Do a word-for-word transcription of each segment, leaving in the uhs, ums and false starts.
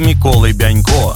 Міколай Бянько.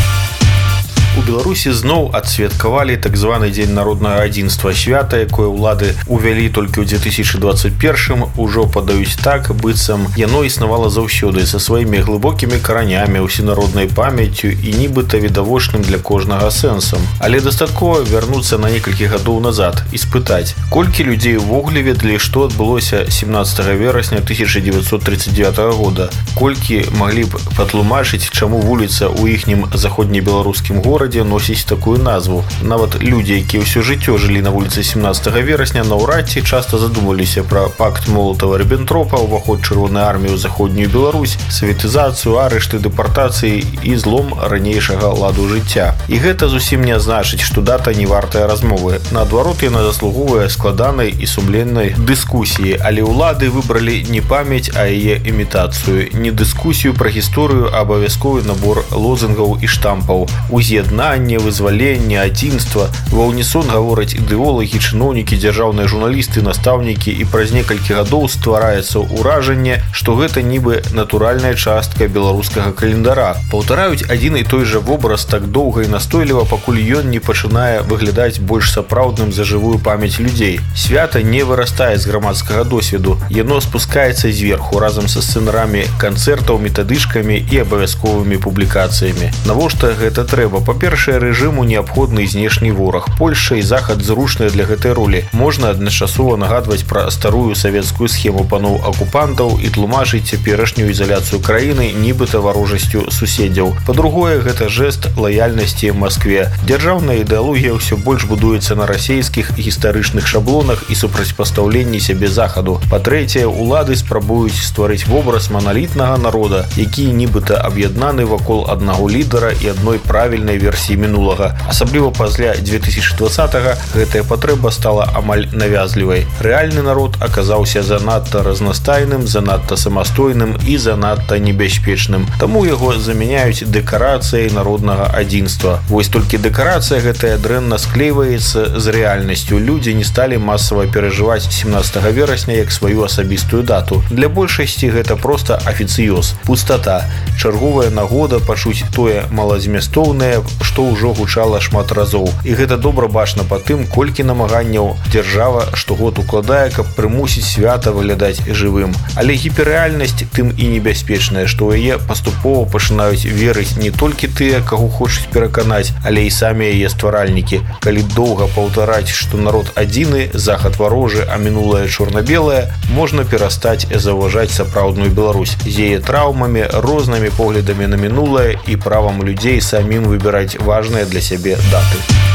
У Беларусі зноў адсвяткавалі так званы дзень народнага адзінства, свята, якое ўлады ўвялі толькі ў две тысячы двадцать первым, ужо падаюць так, быццам яно існавала заўсёды са сваімі глыбокімі каранямі, усенароднай памяццю і нібыта відавочным для кожнага сэнсам. Але дастаткова вярнуцца на некалькі гадоў назад і спытаць, колькі людзей увогуле ведалі, што адбылося семнадцатага верасня тысяча дзевяцьсот тридцать девятого года, колькі маглі б патлумачыць, чаму вуліца ў іхнім заходнебеларускім горадзе носіць такую назву. Нават людзі, якія ўсё жыццё жылі на вуліцы семнадцатага верасня, наўрад ці часта задумаліся пра пакт Молатава-Ріббентропа, уваход Чырвонай арміі ў заходнюю Беларусь, саветызацыю, арышты, дэпартацыі і злом ранейшага ладу жыцця. І гэта зусім не значыць, што дата не вартая размовы. Наадварот, яна заслугоўвае складанай і сумленнай дыскусіі, але ўлады выбралі не памяць, а яе імітацыю, не дыскусію пра гісторыю, а абавязковы набор лозунгаў і штампаў. Уз'яднанне, вызваленне, адзінства. Ва ўнісон гавораць ідэолагі, чыноўнікі, дзяржаўныя журналісты, настаўнікі, і праз некалькі гадоў ствараецца ўражанне, што гэта нібы натуральная частка беларускага календара. Паўтараюць адзін і той жа вобраз так доўга і настойліва, пакуль ён не пачынае выглядаць больш сапраўдным за жывую памяць людзей. Свята не вырастае з грамадскага досведу. Яно спускаецца зверху разам са сцэнарамі канцэртаў, метадычкамі і абавязковымі публікацыямі. Навошта гэта трэба? Па-першае, рэжыму неабходны знешні вораг. Польшча і захад зручныя для гэтай ролі. Можна адначасова нагадваць пра старую савецкую схему паноў акупантаў і тлумачыць цяперашнюю ізаляцыю краіны нібыта варожасцю суседзяў. Па-другое, гэта жэст лаяльнасці Маскве. Дзяржаўная ідэалогія ўсё больш будуецца на расейскіх гістарычных шаблонах і супрацьпастаўленні сябе захаду. Па-трэцяе, улады спрабуюць стварыць вобраз маналітнага народа, які нібыта аб'яднаны вакол аднаго лідара і адной правільнай версіі мінулага. Асабліва пасля две тысячи двадцатого гэтая патрэба стала амаль навязлівай. Рэальны народ аказаўся занадта разнастайным, занадта самастойным і занадта небяспечным. Таму яго замяняюць дэкарацыяй народнага адзінства. Вось толькі дэкарацыя гэтая дрэнна склейваецца з рэальнасцю. Людзі не сталі масава перажываць семнадцатага верасня як сваю асабістую дату. Для большасці гэта проста афіцыёз, пустата, чарговая нагода пачуць тое малазмястоўнае, што ўжо гучала шмат разоў. І гэта добра бачна па тым, колькі намаганняў дзяржава штогод укладае, каб прымусіць свята выглядаць жывым. Але гіперрэальнасць тым і небяспечная, што ў яе паступова пачынаюць верыць не толькі тыя, каго хочуць пераканаць, але і самі яе стваральнікі. Калі доўга паўтараць, што народ адзіны, захад варожы, а мінулае чорна-белае, можна перастаць заўважаць сапраўдную Беларусь з яе траўмамі, рознымі поглядамі на мінулае і правам людзей самім выбіраць важныя для сябе даты.